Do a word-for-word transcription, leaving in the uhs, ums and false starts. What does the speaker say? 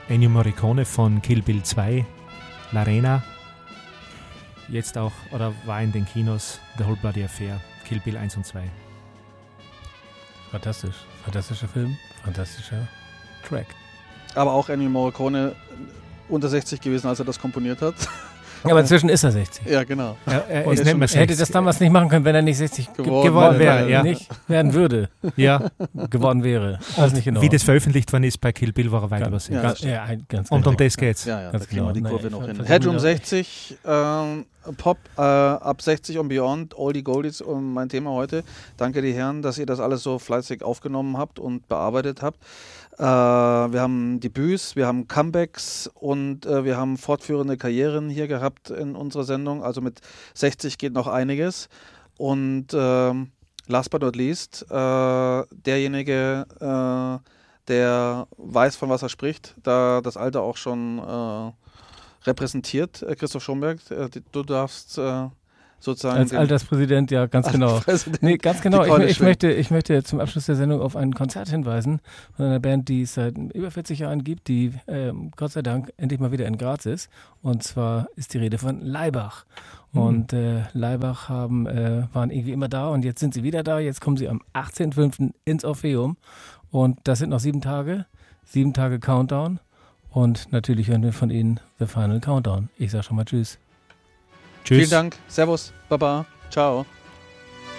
Ennio Morricone von Kill Bill zwei, L'Arena. Jetzt auch, oder war in den Kinos, The Whole Bloody Affair, Kill Bill eins und zwei. Fantastisch. Fantastischer Film, fantastischer Track. Aber auch Ennio Morricone unter sechzig gewesen, als er das komponiert hat. Aber inzwischen ist er sechzig. Ja, genau. Er, er Und ist nicht mehr er hätte das damals nicht machen können, wenn er nicht sechzig Geworden geworden wäre, wäre, ja. nicht werden würde, Ja, geworden wäre. Weiß nicht genau. wie das veröffentlicht worden ist bei Kill Bill, war er weit Ganz- über sechzig. Ja, Ganz, ja, ein- ganz Und um genau. das geht's. Ja, ja, Ganz da kriegen wir die genau. Kurve Nee, noch ver- hin. versuchen Headroom wir- sechzig, ähm, Pop, äh, ab sechzig und Beyond, Oldie Goldies, um mein Thema heute. Danke die Herren, dass ihr das alles so fleißig aufgenommen habt und bearbeitet habt. Äh, wir haben Debüts, wir haben Comebacks und äh, wir haben fortführende Karrieren hier gehabt in unserer Sendung. Also mit sechzig geht noch einiges. Und ähm, last but not least, äh, derjenige, äh, der weiß, von was er spricht, da das Alter auch schon äh, repräsentiert, äh, Christoph Schomberg, äh, die- du darfst äh, sozusagen Als den- Alterspräsident, ja, ganz genau. Präsident Nee, ganz genau. die Ich, Keule ich, schwingen. möchte, ich möchte zum Abschluss der Sendung auf ein Konzert hinweisen von einer Band, die es seit über vierzig Jahren gibt, die ähm, Gott sei Dank endlich mal wieder in Graz ist. Und zwar ist die Rede von Laibach. Und äh, Laibach haben, äh, waren irgendwie immer da und jetzt sind sie wieder da. Jetzt kommen sie am achtzehnten fünften ins Orpheum. Und das sind noch sieben Tage. Sieben Tage Countdown. Und natürlich hören wir von ihnen The Final Countdown. Ich sage schon mal Tschüss. Tschüss. Vielen Dank, Servus, Baba, ciao.